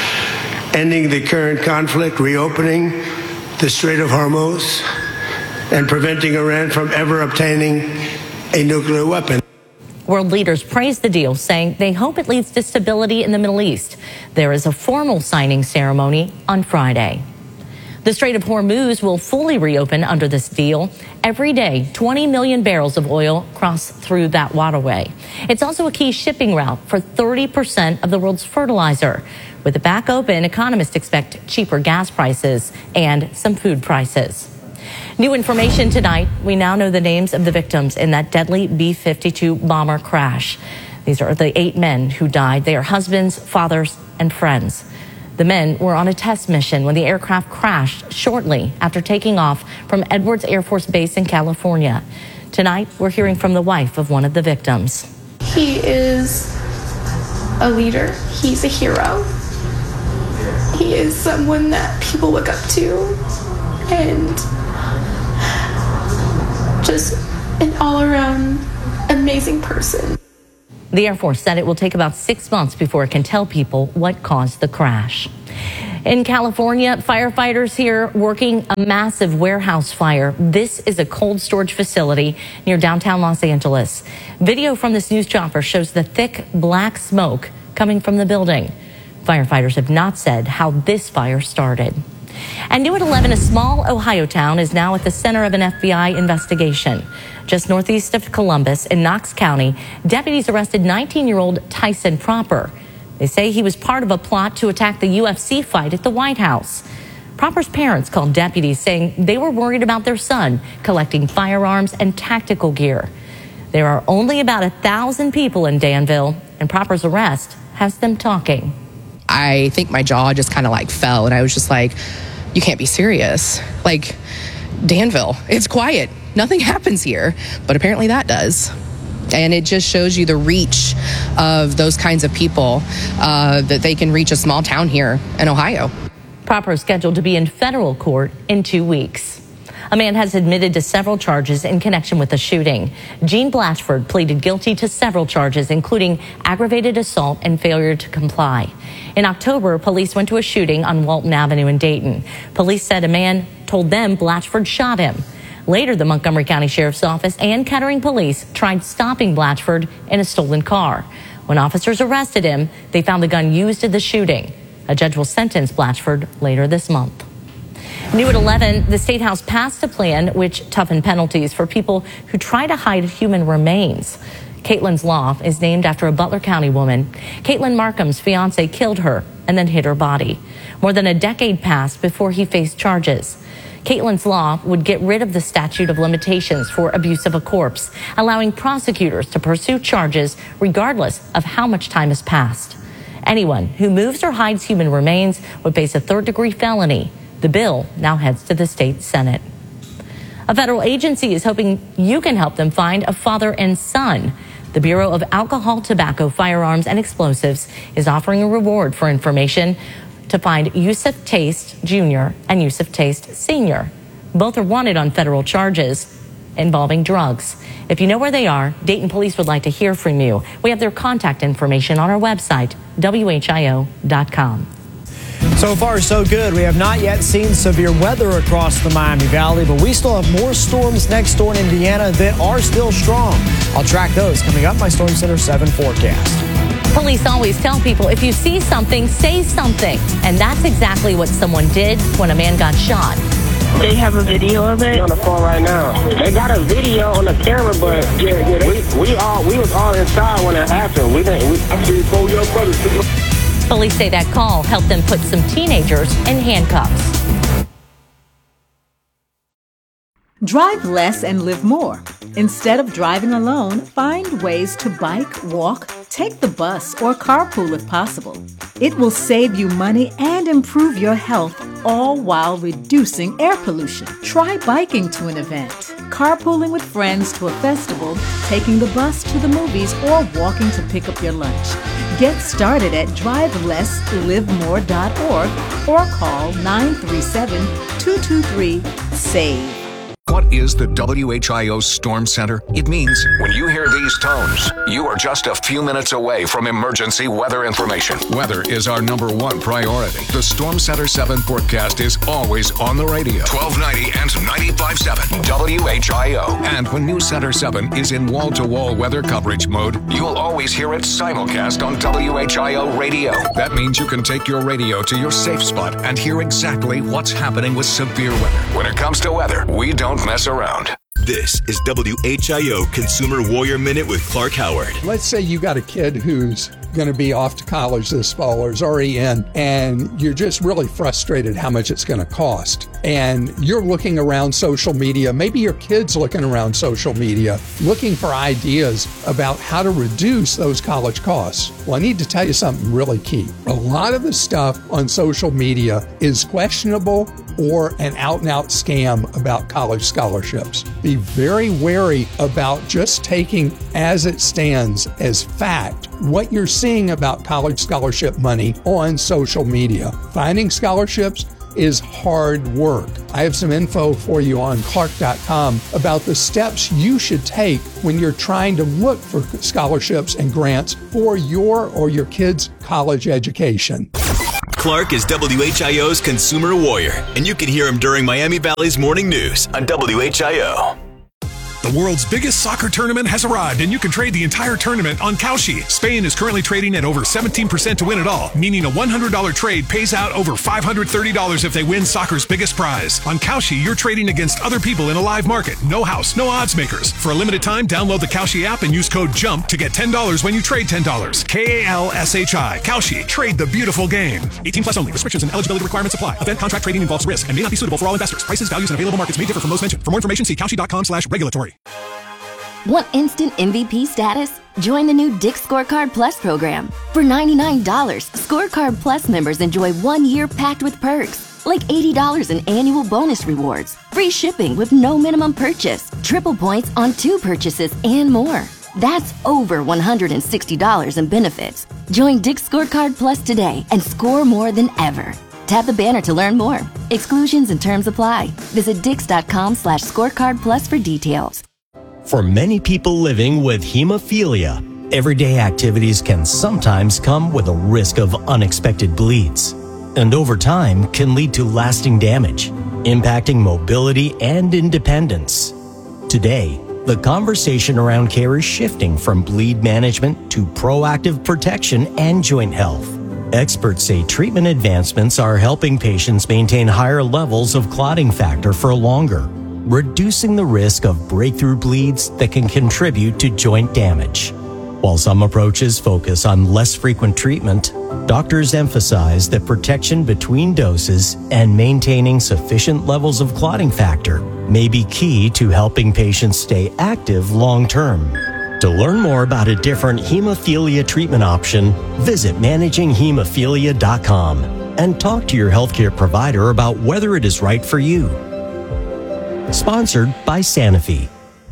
Ending the current conflict, reopening the Strait of Hormuz, and preventing Iran from ever obtaining a nuclear weapon. World leaders praised the deal, saying they hope it leads to stability in the Middle East. There is a formal signing ceremony on Friday. The Strait of Hormuz will fully reopen under this deal. Every day, 20 million barrels of oil cross through that waterway. It's also a key shipping route for 30% of the world's fertilizer. With it back open, economists expect cheaper gas prices and some food prices. New information tonight. We now know the names of the victims in that deadly B-52 bomber crash. These are the 8 men who died. They are husbands, fathers, and friends. The men were on a test mission when the aircraft crashed shortly after taking off from Edwards Air Force Base in California. Tonight, we're hearing from the wife of one of the victims. He is a leader. He's a hero. He is someone that people look up to, and just an all-around amazing person. The Air Force said it will take about 6 months before it can tell people what caused the crash. In California, firefighters here working a massive warehouse fire. This is a cold storage facility near downtown Los Angeles. Video from this news chopper shows the thick black smoke coming from the building. Firefighters have not said how this fire started. And new at 11, a small Ohio town is now at the center of an FBI investigation. Just northeast of Columbus in Knox County, deputies arrested 19-year-old Tyson Proper. They say he was part of a plot to attack the UFC fight at the White House. Proper's parents called deputies saying they were worried about their son collecting firearms and tactical gear. There are only about 1,000 people in Danville, and Proper's arrest has them talking. I think my jaw just kind of like fell, and I was just like, you can't be serious. Like, Danville, it's quiet. Nothing happens here. But apparently that does. And it just shows you the reach of those kinds of people, that they can reach a small town here in Ohio. Proper is scheduled to be in federal court in 2 weeks. A man has admitted to several charges in connection with the shooting. Gene Blatchford pleaded guilty to several charges, including aggravated assault and failure to comply. In October, police went to a shooting on Walton Avenue in Dayton. Police said a man told them Blatchford shot him. Later, the Montgomery County Sheriff's Office and Kettering Police tried stopping Blatchford in a stolen car. When officers arrested him, they found the gun used in the shooting. A judge will sentence Blatchford later this month. New at 11, the State House passed a plan which toughened penalties for people who try to hide human remains. Caitlin's Law is named after a Butler County woman. Caitlin Markham's fiance killed her and then hid her body. More than a decade passed before he faced charges. Caitlin's Law would get rid of the statute of limitations for abuse of a corpse, allowing prosecutors to pursue charges regardless of how much time has passed. Anyone who moves or hides human remains would face a third-degree felony. The bill now heads to the state Senate. A federal agency is hoping you can help them find a father and son. The Bureau of Alcohol, Tobacco, Firearms, and Explosives is offering a reward for information to find Yusuf Taste Jr. and Yusuf Taste Sr. Both are wanted on federal charges involving drugs. If you know where they are, Dayton Police would like to hear from you. We have their contact information on our website, WHIO.com. So far, so good. We have not yet seen severe weather across the Miami Valley, but we still have more storms next door in Indiana that are still strong. I'll track those coming up my Storm Center 7 forecast. Police always tell people if you see something, say something. And that's exactly what someone did when a man got shot. They have a video of it on the phone right now. They got a video on the camera, but we was all inside when it happened. I see 4 young brothers. Police say that call helped them put some teenagers in handcuffs. Drive less and live more. Instead of driving alone, find ways to bike, walk, take the bus, or carpool if possible. It will save you money and improve your health, all while reducing air pollution. Try biking to an event, carpooling with friends to a festival, taking the bus to the movies, or walking to pick up your lunch. Get started at drivelesslivemore.org or call 937-223-SAVE. What is the WHIO Storm Center? It means when you hear these tones, you are just a few minutes away from emergency weather information. Weather is our number one priority. The Storm Center 7 forecast is always on the radio. 1290 and 95.7 WHIO. And when News Center 7 is in wall-to-wall weather coverage mode, you'll always hear it simulcast on WHIO radio. That means you can take your radio to your safe spot and hear exactly what's happening with severe weather. When it comes to weather, we don't mess around. This is WHIO Consumer Warrior Minute with Clark Howard. Let's say you got a kid who's going to be off to college this fall or is already in, and you're just really frustrated how much it's going to cost. And you're looking around social media, maybe your kid's looking around social media, looking for ideas about how to reduce those college costs. Well, I need to tell you something really key. A lot of the stuff on social media is questionable or an out-and-out scam about college scholarships. Be very wary about just taking as it stands as fact what you're seeing about college scholarship money on social media. Finding scholarships is hard work. I have some info for you on Clark.com about the steps you should take when you're trying to look for scholarships and grants for your or your kids' college education. Clark is WHIO's Consumer Warrior, and you can hear him during Miami Valley's Morning News on WHIO. The world's biggest soccer tournament has arrived, and you can trade the entire tournament on Kalshi. Spain is currently trading at over 17% to win it all, meaning a $100 trade pays out over $530 if they win soccer's biggest prize. On Kalshi, you're trading against other people in a live market. No house, no odds makers. For a limited time, download the Kalshi app and use code JUMP to get $10 when you trade $10. KALSHI. Kalshi. Trade the beautiful game. 18 plus only. Restrictions and eligibility requirements apply. Event contract trading involves risk and may not be suitable for all investors. Prices, values, and available markets may differ from those mentioned. For more information, see Kalshi.com/regulatory. Want instant MVP status? Join the new Dick's Scorecard Plus program. For $99, Scorecard Plus members enjoy 1 year packed with perks, like $80 in annual bonus rewards, free shipping with no minimum purchase, triple points on 2 purchases, and more. That's over $160 in benefits. Join Dick's Scorecard Plus today and score more than ever. Tap the banner to learn more. Exclusions and terms apply. Visit Dix.com/scorecard plus for details. For many people living with hemophilia, everyday activities can sometimes come with a risk of unexpected bleeds, and over time can lead to lasting damage, impacting mobility and independence. Today, the conversation around care is shifting from bleed management to proactive protection and joint health. Experts say treatment advancements are helping patients maintain higher levels of clotting factor for longer, reducing the risk of breakthrough bleeds that can contribute to joint damage. While some approaches focus on less frequent treatment, doctors emphasize that protection between doses and maintaining sufficient levels of clotting factor may be key to helping patients stay active long-term. To learn more about a different hemophilia treatment option, visit managinghemophilia.com and talk to your healthcare provider about whether it is right for you. Sponsored by Sanofi.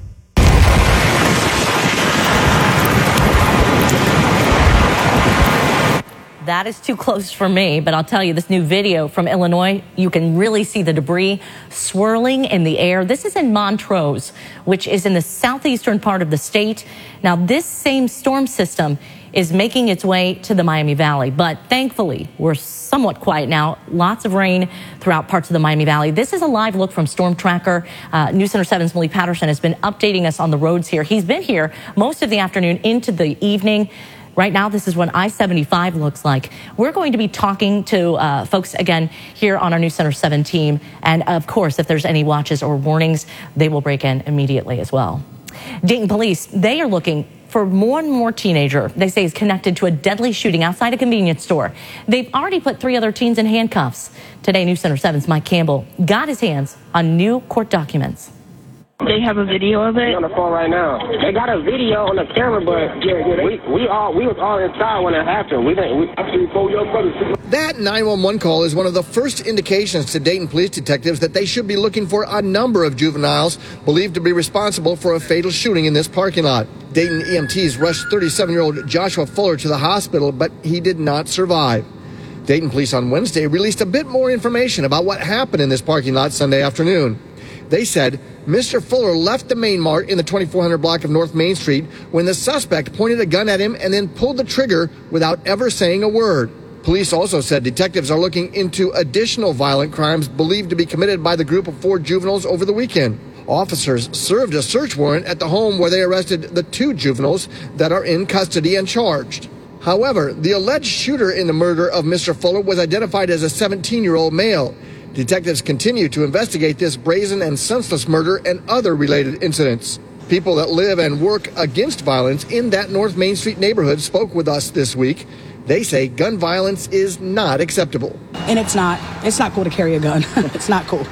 That is too close for me, but I'll tell you, this new video from Illinois, you can really see the debris swirling in the air. This is in Montrose, which is in the southeastern part of the state. Now, this same storm system is making its way to the Miami Valley, but thankfully, we're somewhat quiet now. Lots of rain throughout parts of the Miami Valley. This is a live look from Storm Tracker. News Center 7's Malik Patterson has been updating us on the roads here. He's been here most of the afternoon into the evening. Right now, this is what I-75 looks like. We're going to be talking to folks again here on our News Center 7 team. And of course, if there's any watches or warnings, they will break in immediately as well. Dayton police, they are looking for more and more teenager they say is connected to a deadly shooting outside a convenience store. They've already put 3 other teens in handcuffs. Today, News Center 7's Mike Campbell got his hands on new court documents. They have a video of it? On the phone right now. They got a video on the camera, but we was all inside when it happened. That 911 call is one of the first indications to Dayton police detectives that they should be looking for a number of juveniles believed to be responsible for a fatal shooting in this parking lot. Dayton EMTs rushed 37-year-old Joshua Fuller to the hospital, but he did not survive. Dayton police on Wednesday released a bit more information about what happened in this parking lot Sunday afternoon. They said Mr. Fuller left the Main Mart in the 2400 block of North Main Street when the suspect pointed a gun at him and then pulled the trigger without ever saying a word. Police also said detectives are looking into additional violent crimes believed to be committed by the group of 4 juveniles over the weekend. Officers served a search warrant at the home where they arrested the 2 juveniles that are in custody and charged. However, the alleged shooter in the murder of Mr. Fuller was identified as a 17-year-old male. Detectives continue to investigate this brazen and senseless murder and other related incidents. People that live and work against violence in that North Main Street neighborhood spoke with us this week. They say gun violence is not acceptable. And it's not cool to carry a gun. It's not cool.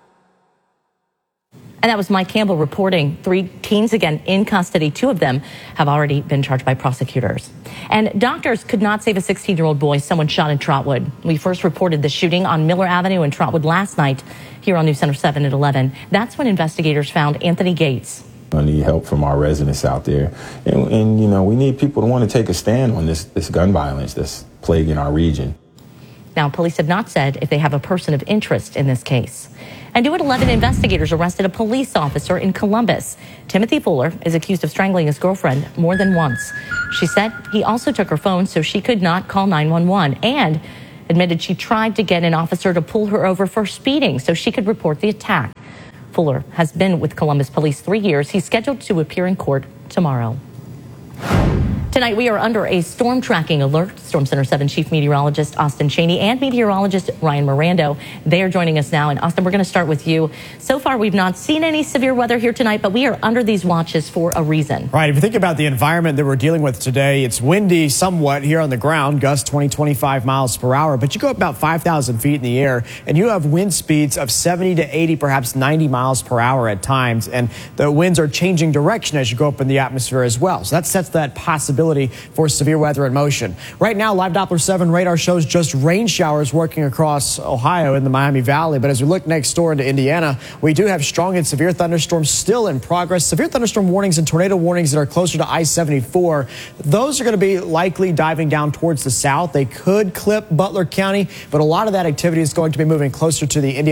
And that was Mike Campbell reporting 3 teens again in custody. 2 of them have already been charged by prosecutors. And doctors could not save a 16-year-old boy someone shot in Trotwood. We first reported the shooting on Miller Avenue in Trotwood last night here on News Center 7 at 11. That's when investigators found Anthony Gates. I need help from our residents out there. And you know, we need people to want to take a stand on this gun violence that's plaguing our region. Now, police have not said if they have a person of interest in this case. And new at 11, investigators arrested a police officer in Columbus. Timothy Fuller is accused of strangling his girlfriend more than once. She said he also took her phone so she could not call 911 and admitted she tried to get an officer to pull her over for speeding so she could report the attack. Fuller has been with Columbus Police 3 years. He's scheduled to appear in court tomorrow. Tonight, we are under a storm tracking alert. Storm Center 7 Chief Meteorologist Austin Cheney and meteorologist Ryan Mirando. They are joining us now. And Austin, we're going to start with you. So far, we've not seen any severe weather here tonight, but we are under these watches for a reason. Right. If you think about the environment that we're dealing with today, it's windy somewhat here on the ground, gusts 20-25 miles per hour. But you go up about 5,000 feet in the air, and you have wind speeds of 70 to 80, perhaps 90 miles per hour at times. And the winds are changing direction as you go up in the atmosphere as well. So that sets that possibility for severe weather in motion. Right now, Live Doppler 7 radar shows just rain showers working across Ohio in the Miami Valley. But as we look next door into Indiana, we do have strong and severe thunderstorms still in progress. Severe thunderstorm warnings and tornado warnings that are closer to I-74. Those are going to be likely diving down towards the south. They could clip Butler County, but a lot of that activity is going to be moving closer to the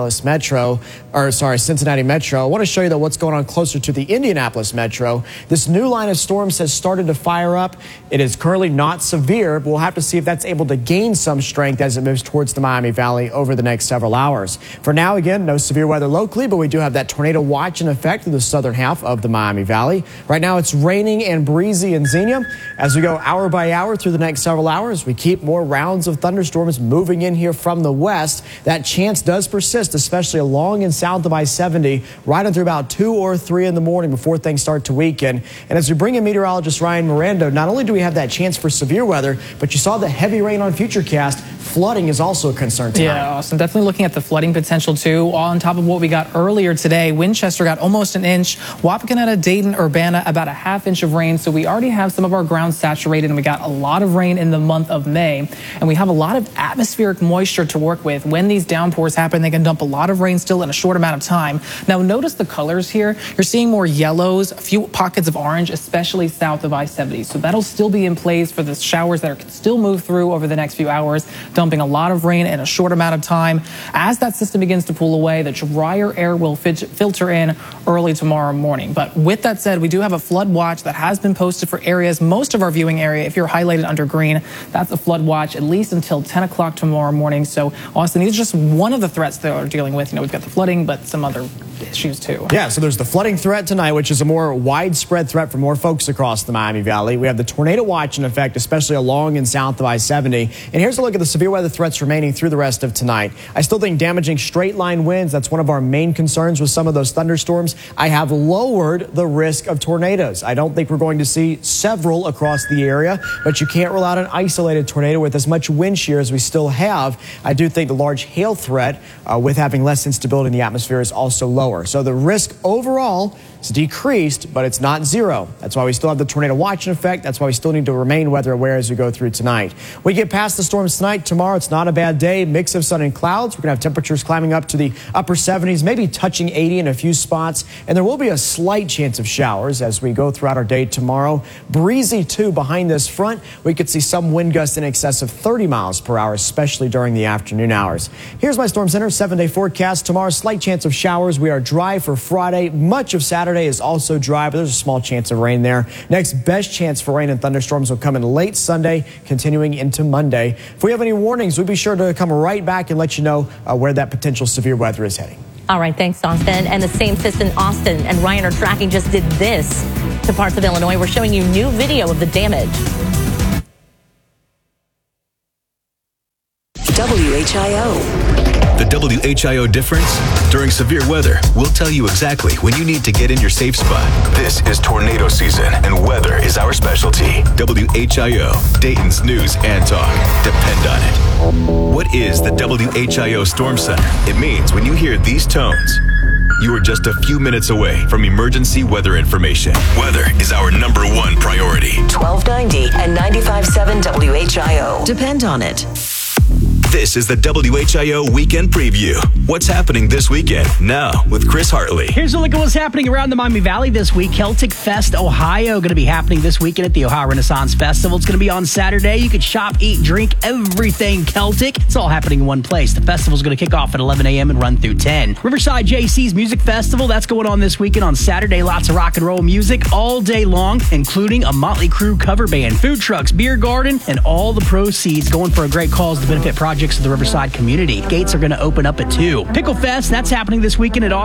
Cincinnati Metro. I want to show you, though, what's going on closer to the Indianapolis Metro. This new line of storms has started to fire up. It is currently not severe, but we'll have to see if that's able to gain some strength as it moves towards the Miami Valley over the next several hours. For now, again, no severe weather locally, but we do have that tornado watch in effect through the southern half of the Miami Valley. Right now, it's raining and breezy in Xenia. As we go hour by hour through the next several hours, we keep more rounds of thunderstorms moving in here from the west. That chance does persist, especially along and south of I-70, right until about 2 or 3 in the morning before things start to weaken. And as we bring in meteorologist Ryan Miranda, not only do we have that chance for severe weather, but you saw the heavy rain on Futurecast. Flooding is also a concern tonight. Yeah, Austin, definitely looking at the flooding potential too. All on top of what we got earlier today. Winchester got almost an inch. Wapakoneta, Dayton, Urbana, about a ½ inch of rain. So we already have some of our ground saturated, and we got a lot of rain in the month of May. And we have a lot of atmospheric moisture to work with. When these downpours happen, they can dump a lot of rain still in a short amount of time. Now, notice the colors here. You're seeing more yellows, a few pockets of orange, especially south of I-70. So that'll still be in place for the showers that can still move through over the next few hours, dumping a lot of rain in a short amount of time. As that system begins to pull away, the drier air will filter in early tomorrow morning. But with that said, we do have a flood watch that has been posted for areas. Most of our viewing area, if you're highlighted under green, that's a flood watch at least until 10 o'clock tomorrow morning. So, Austin, these are just one of the threats that we're dealing with. You know, we've got the flooding, but some other issues too. Yeah, so there's the flooding threat tonight, which is a more widespread threat for more folks across the Miami Valley. We have the tornado watch in effect, especially along and south of I-70. And here's a look at the severe weather threats remaining through the rest of tonight. I still think damaging straight line winds, that's one of our main concerns with some of those thunderstorms. I have lowered the risk of tornadoes. I don't think we're going to see several across the area, but you can't rule out an isolated tornado with as much wind shear as we still have. I do think the large hail threat with having less instability in the atmosphere is also lower. So the risk overall is decreased, but it's not zero. That's why we still have the tornado watch in effect. That's why we still need to remain weather aware as we go through tonight. We get past the storms tonight. Tomorrow, it's not a bad day. Mix of sun and clouds. We're going to have temperatures climbing up to the upper 70s, maybe touching 80 in a few spots. And there will be a slight chance of showers as we go throughout our day tomorrow. Breezy, too, behind this front. We could see some wind gusts in excess of 30 miles per hour, especially during the afternoon hours. Here's my Storm Center 7-day forecast. Tomorrow, slight chance of showers. We are are dry for Friday. Much of Saturday is also dry, but there's a small chance of rain there. Next best chance for rain and thunderstorms will come in late Sunday, continuing into Monday. If we have any warnings, we'll be sure to come right back and let you know where that potential severe weather is heading. All right, thanks, Austin. And the same system Austin and Ryan are tracking just did this to parts of Illinois. We're showing you new video of the damage. WHIO. The WHIO difference? During severe weather, we'll tell you exactly when you need to get in your safe spot. This is tornado season, and weather is our specialty. WHIO, Dayton's news and talk. Depend on it. What is the WHIO Storm Center? It means when you hear these tones, you are just a few minutes away from emergency weather information. Weather is our #1 priority. 1290 and 95.7 WHIO. Depend on it. This is the WHIO Weekend Preview. What's happening this weekend? Now with Chris Hartley. Here's a look at what's happening around the Miami Valley this week. Celtic Fest Ohio going to be happening this weekend at the Ohio Renaissance Festival. It's going to be on Saturday. You can shop, eat, drink, everything Celtic. It's all happening in one place. The festival is going to kick off at 11 a.m. and run through 10. Riverside JC's Music Festival. That's going on this weekend on Saturday. Lots of rock and roll music all day long, including a Motley Crue cover band, food trucks, beer garden, and all the proceeds going for a great cause to benefit projects of the Riverside community. Gates are going to open up at 2. Pickle Fest, that's happening this weekend at